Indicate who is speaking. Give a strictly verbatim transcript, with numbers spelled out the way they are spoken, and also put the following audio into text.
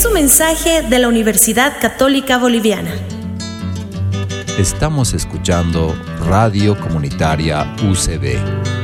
Speaker 1: un mensaje de la Universidad Católica Boliviana.
Speaker 2: Estamos escuchando Radio Comunitaria U C B.